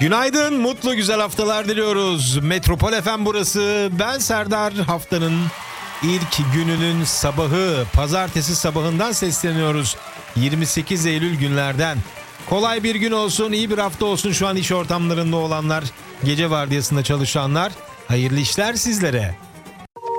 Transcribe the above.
Günaydın, mutlu güzel haftalar diliyoruz. Metropol FM burası. Ben Serdar. Haftanın ilk gününün sabahı, pazartesi sabahından sesleniyoruz. 28 Eylül günlerden. Kolay bir gün olsun, iyi bir hafta olsun şu an iş ortamlarında olanlar, gece vardiyasında çalışanlar. Hayırlı işler sizlere.